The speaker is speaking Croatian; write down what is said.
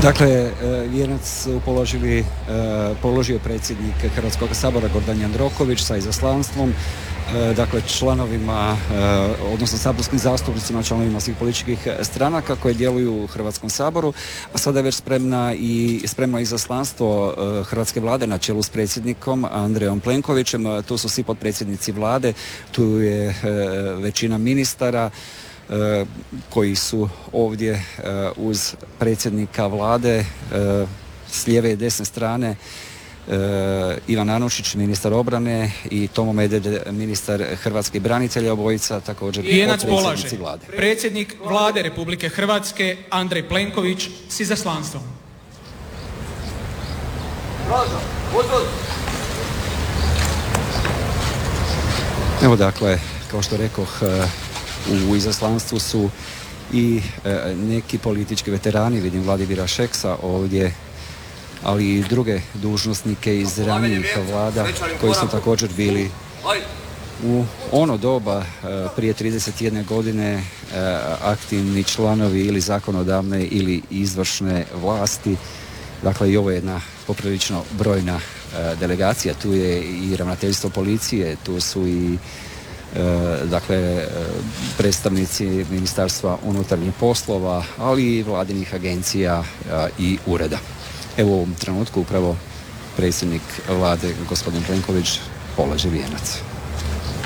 Dakle, vijenac položio predsjednik Hrvatskog sabora Gordan Jandroković sa izaslanstvom, dakle članovima, odnosno saborskim zastupnicima, članovima svih političkih stranaka koje djeluju u Hrvatskom saboru, a sada je već spremno izaslanstvo Hrvatske vlade na čelu s predsjednikom Andrejom Plenkovićem. Tu su svi potpredsjednici vlade, tu je većina ministara koji su ovdje uz predsjednika vlade s lijeve i desne strane. Ivan Anušić, ministar obrane, i Tomo Medved, ministar hrvatskih branitelja, obojica također potpredsjednici vlade. Predsjednik vlade Republike Hrvatske Andrej Plenković s izaslanstvom. Evo, dakle, kao što rekoh, u izaslanstvu su i neki politički veterani, vidim Vladimira Šeksa ovdje, ali i druge dužnosnike iz ranijih vlada koji su također bili u ono doba prije 31 godine aktivni članovi ili zakonodavne ili izvršne vlasti. Dakle, i ovo je jedna poprilično brojna delegacija. Tu je i ravnateljstvo policije, tu su i dakle predstavnici Ministarstva unutarnjih poslova, ali i vladinih agencija i ureda. Evo, u ovom trenutku upravo predsjednik vlade gospodin Plenković polaže vijenac.